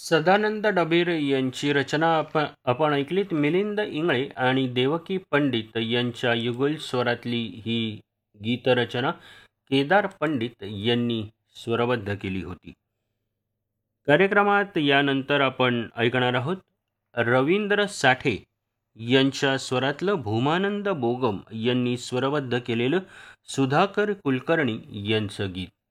सदानंद डबीर यांची रचना आपण ऐकलीत. मिलिंद इंगळे आणि देवकी पंडित यांच्या युगल स्वरातली ही गीतरचना केदार पंडित यांनी स्वरबद्ध केली होती. कार्यक्रमात यानंतर आपण ऐकणार आहोत रवींद्र साठे यांच्या स्वरातलं भूमानंद बोगम यांनी स्वरबद्ध केलेलं सुधाकर कुलकर्णी यांचं गीत.